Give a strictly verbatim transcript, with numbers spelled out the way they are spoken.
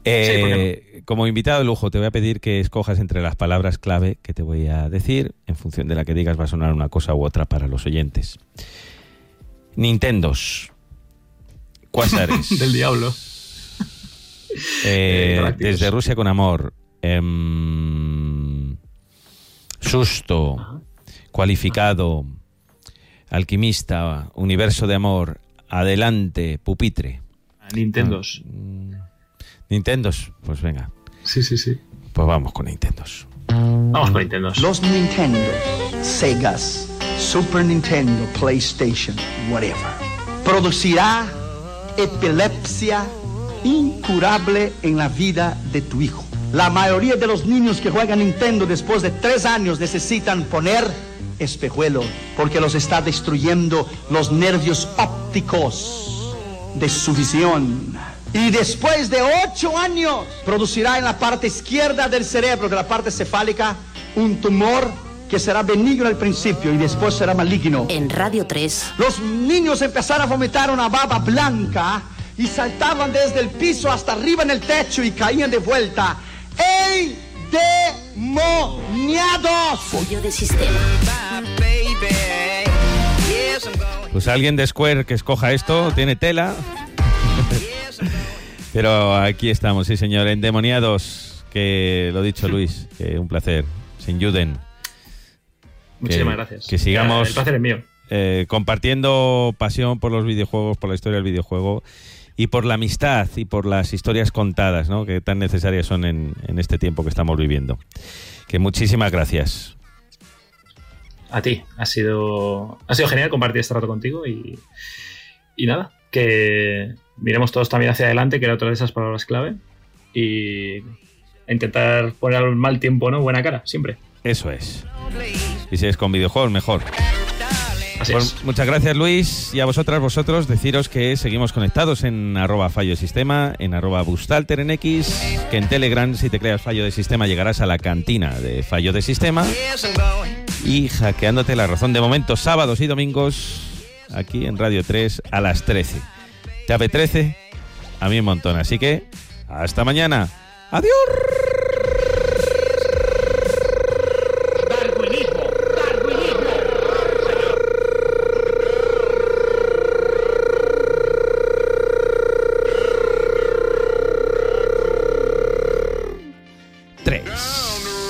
Eh, sí, como invitado de lujo, te voy a pedir que escojas entre las palabras clave que te voy a decir. En función de la que digas va a sonar una cosa u otra para los oyentes. Nintendos. Quasares. Del diablo. Eh, eh, desde Rusia con amor. Eh, susto. Ajá. Cualificado. Alquimista. Universo de amor. Adelante. Pupitre. Nintendos. Ah, Nintendos. Pues venga. Sí, sí, sí. Pues vamos con Nintendos. Vamos con Nintendos. Los Nintendos, Segas, Super Nintendo, PlayStation, whatever. Producirá epilepsia incurable en la vida de tu hijo. La mayoría de los niños que juegan Nintendo después de tres años necesitan poner espejuelos porque los está destruyendo los nervios ópticos de su visión. Y después de ocho años producirá en la parte izquierda del cerebro, de la parte cefálica, un tumor que será benigno al principio y después será maligno. En Radio tres. Los niños empezaron a vomitar una baba blanca y saltaban desde el piso hasta arriba en el techo y caían de vuelta. ¡Endemoniados! Fallo de sistema. Pues alguien de Square que escoja esto tiene tela. Pero aquí estamos, sí señor, endemoniados, que lo dicho Luis, que un placer, sin Juden. Muchísimas que, gracias. Que sigamos el placer es mío. Eh, compartiendo pasión por los videojuegos, por la historia del videojuego y por la amistad y por las historias contadas, ¿no? Que tan necesarias son en, en este tiempo que estamos viviendo. Que muchísimas gracias. A ti, ha sido, ha sido genial compartir este rato contigo y, y nada, que miremos todos también hacia adelante, que era otra de esas palabras clave, y intentar poner al mal tiempo, ¿no? Buena cara, siempre. Eso es. Y si es con videojuegos, mejor. Así Pues es. muchas gracias, Luis, y a vosotras, vosotros, deciros que seguimos conectados en arroba fallo de sistema, en arroba bustalter en X, que en Telegram, si te creas fallo de sistema, llegarás a la cantina de fallo de sistema, y hackeándote la razón de momento, sábados y domingos, aquí en Radio tres a las trece. ¿Te apetece? A mí un montón, así que hasta mañana. ¡Adiós!